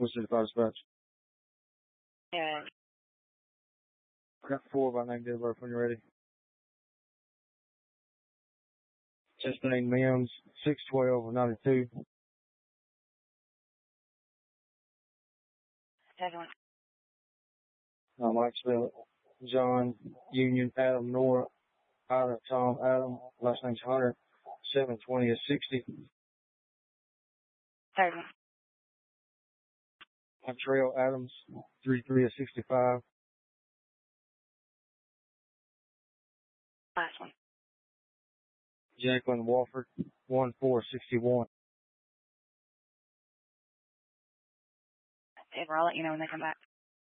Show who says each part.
Speaker 1: What's the dispatch?
Speaker 2: Yeah.
Speaker 1: I got 4 by name, date of birth when you're ready. Chastain Mims, 6/12/92.
Speaker 2: Everyone.
Speaker 1: Mike Spillett, John Union, Adam Nora, Ida Tom Adam, last name's Hunter, 7/20/60.
Speaker 2: Everyone.
Speaker 1: Trail Adams, 3/3/65.
Speaker 2: Last one.
Speaker 1: Jacqueline Walford, 1/4/61.
Speaker 2: Taylor, I'll let you know when they come back.